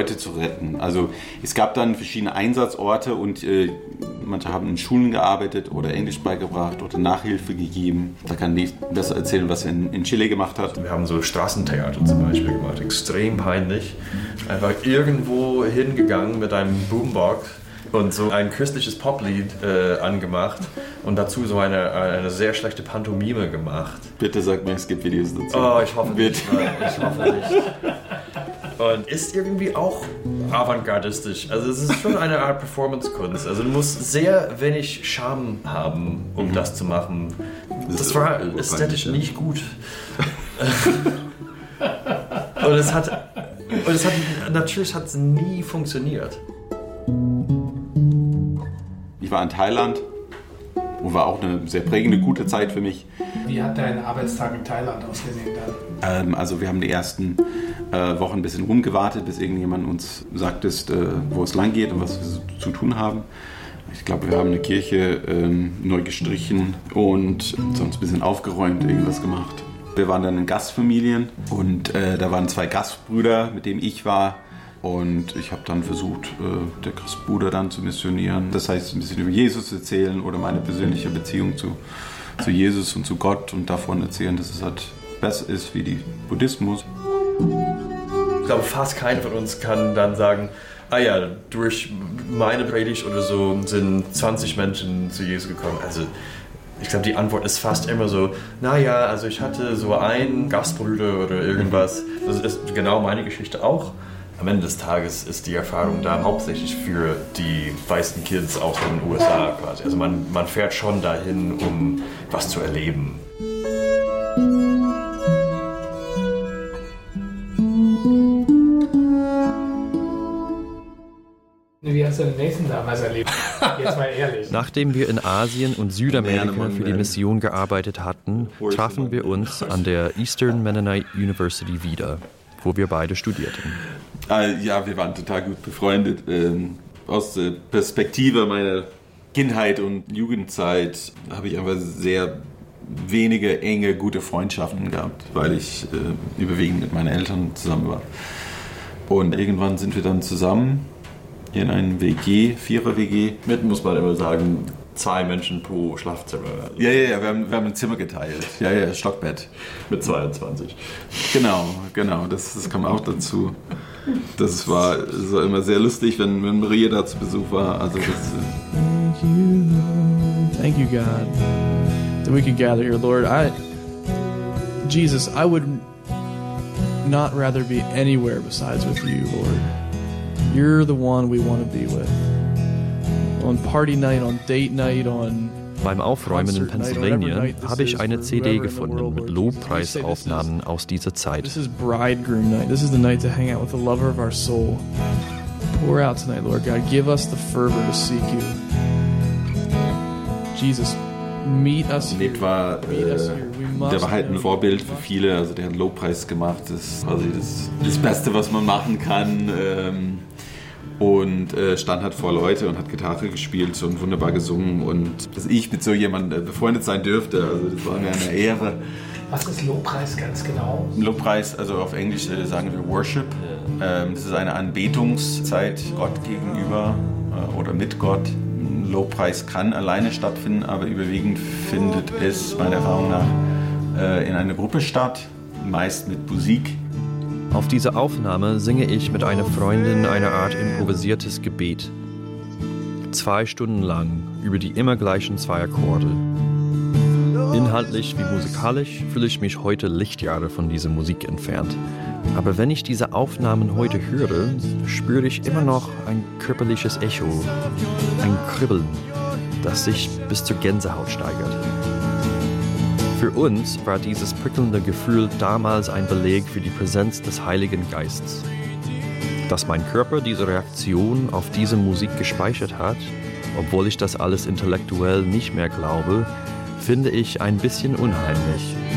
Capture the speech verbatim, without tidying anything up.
Leute zu retten. Also es gab dann verschiedene Einsatzorte und äh, manche haben in Schulen gearbeitet oder Englisch beigebracht oder Nachhilfe gegeben. Da kann ich besser erzählen, was er in, in Chile gemacht hat. Wir haben so Straßentheater zum Beispiel gemacht, extrem peinlich. Einfach irgendwo hingegangen mit einem Boombox und so ein christliches Poplied äh, angemacht und dazu so eine, eine sehr schlechte Pantomime gemacht. Bitte sag mir, es gibt Videos dazu. Oh, ich hoffe nicht. Ich hoffe nicht. Und ist irgendwie auch avantgardistisch. Also es ist schon eine Art Performance-Kunst. Also du musst sehr wenig Charme haben, um mhm. das zu machen. Das war ästhetisch nicht gut. und es hat, und es hat natürlich hat es nie funktioniert. Ich war in Thailand und war auch eine sehr prägende, gute Zeit für mich. Wie hat dein Arbeitstag in Thailand ausgesehen dann? Ähm, also wir haben die ersten äh, Wochen ein bisschen rumgewartet, bis irgendjemand uns sagt, ist, äh, wo es lang geht und was wir zu tun haben. Ich glaube, wir haben eine Kirche ähm, neu gestrichen und sonst ein bisschen aufgeräumt, irgendwas gemacht. Wir waren dann in Gastfamilien und äh, da waren zwei Gastbrüder, mit denen ich war. Und ich habe dann versucht, äh, der Gastbruder dann zu missionieren. Das heißt, ein bisschen über Jesus erzählen oder meine persönliche Beziehung zu, zu Jesus und zu Gott und davon erzählen, dass es halt besser ist wie die Buddhismus. Ich glaube, fast keiner von uns kann dann sagen, ah ja, durch meine Predigt oder so sind zwanzig Menschen zu Jesus gekommen. Also ich glaube, die Antwort ist fast immer so, naja, also ich hatte so einen Gastbruder oder irgendwas. Das ist genau meine Geschichte auch. Am Ende des Tages ist die Erfahrung da hauptsächlich für die weißen Kids aus den U S A quasi. Also man, man fährt schon dahin, um was zu erleben. Wie hast du den nächsten damals erlebt? Jetzt mal ehrlich. Nachdem wir in Asien und Südamerika für die Mission gearbeitet hatten, trafen wir uns an der Eastern Mennonite University wieder, wo wir beide studierten. Äh, ja, wir waren total gut befreundet. Ähm, aus der Perspektive meiner Kindheit und Jugendzeit habe ich einfach sehr wenige enge, gute Freundschaften gehabt, weil ich äh, überwiegend mit meinen Eltern zusammen war. Und irgendwann sind wir dann zusammen in einem W G, Vierer-W G. Mit, muss man immer sagen, zwei Menschen pro Schlafzimmer. Also ja, ja, ja, wir haben, wir haben ein Zimmer geteilt. Ja, ja, Stockbett. Mit zweiundzwanzig. Genau, genau, das, das kam auch dazu. Das war, das war immer sehr lustig, wenn, wenn Maria da zu Besuch war. Also das, Thank you, Lord. Thank you, God, that we could gather here, Lord. I, Jesus, I would not rather be anywhere besides with you, Lord. You're the one we want to be with. On party night, on date night, on Beim Aufräumen in Pennsylvania habe ich eine C D gefunden mit Lobpreisaufnahmen aus dieser Zeit. This is bridegroom night. This is the night to hang out with the lover of our soul. Pour out tonight, Lord God. Give us the fervor to seek you. Jesus, meet us here. Ned war, äh, der war halt ein Vorbild für viele. Also der hat Lobpreis gemacht. Das ist quasi das, das Beste, was man machen kann. Ähm, Und äh, stand halt vor Leute und hat Gitarre gespielt und wunderbar gesungen. Und dass ich mit so jemandem befreundet sein dürfte, also das war mir eine Ehre. Was ist Lobpreis ganz genau? Lobpreis, also auf Englisch äh, sagen wir Worship. Ähm, das ist eine Anbetungszeit Gott gegenüber äh, oder mit Gott. Lobpreis kann alleine stattfinden, aber überwiegend findet es meiner Erfahrung nach äh, in einer Gruppe statt, meist mit Musik. Auf dieser Aufnahme singe ich mit einer Freundin eine Art improvisiertes Gebet. Zwei Stunden lang über die immer gleichen zwei Akkorde. Inhaltlich wie musikalisch fühle ich mich heute Lichtjahre von dieser Musik entfernt. Aber wenn ich diese Aufnahmen heute höre, spüre ich immer noch ein körperliches Echo, ein Kribbeln, das sich bis zur Gänsehaut steigert. Für uns war dieses prickelnde Gefühl damals ein Beleg für die Präsenz des Heiligen Geistes. Dass mein Körper diese Reaktion auf diese Musik gespeichert hat, obwohl ich das alles intellektuell nicht mehr glaube, finde ich ein bisschen unheimlich.